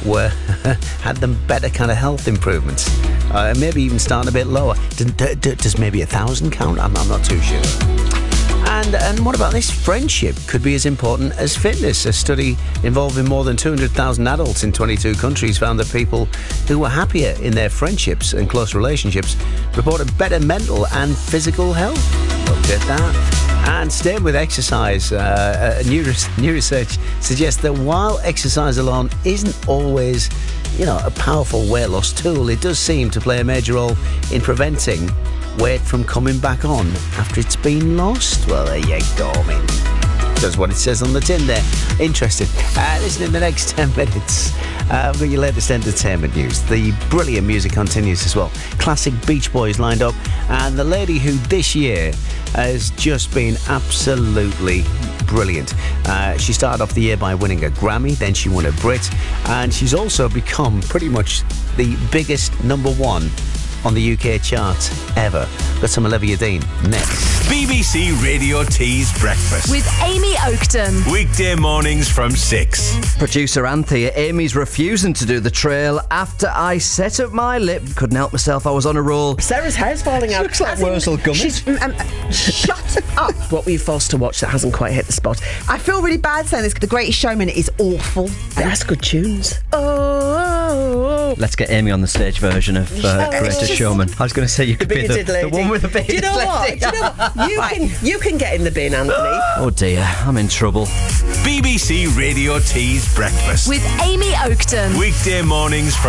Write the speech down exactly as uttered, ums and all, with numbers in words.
were had them better kind of health improvements. Uh, maybe even starting a bit lower. Does, does maybe a thousand count? I'm, I'm not too sure. And and what about this? Friendship could be as important as fitness. A study involving more than two hundred thousand adults in twenty-two countries found that people who were happier in their friendships and close relationships reported better mental and physical health. Look at that. And staying with exercise, uh, new, res- new research suggests that while exercise alone isn't always, you know, a powerful weight loss tool, it does seem to play a major role in preventing weight from coming back on after it's been lost. Well, there you go, I mean, that's what it says on the tin there. Interesting. Uh, listen, in the next ten minutes, uh, I've got your latest entertainment news. The brilliant music continues as well. Classic Beach Boys lined up, and the lady who this year has just been absolutely brilliant. Uh, she started off the year by winning a Grammy, then she won a Brit, and she's also become pretty much the biggest number one on the U K charts ever. Got some Olivia Dean next. B B C Radio T's Breakfast with Amy Oakton. Weekday mornings from six. Producer Anthea, Amy's refusing to do the trail after I set up my lip. Couldn't help myself, I was on a roll. Sarah's hair's falling out. Looks like Wurzel Gummidge. She's um, um, shut up. What were you forced to watch that hasn't quite hit the spot? I feel really bad saying this. The Greatest Showman is awful. That's good tunes. Oh. Let's get Amy on the stage version of uh, Oh, Greatest just- Showman. I was going to say you could be the, Bearded the lady. one with the bearded Do you know what? lady. Do you know what? You can you can get in the bin, Anthony. Oh dear, I'm in trouble. B B C Radio T's Breakfast With Amy Oakton. weekday mornings from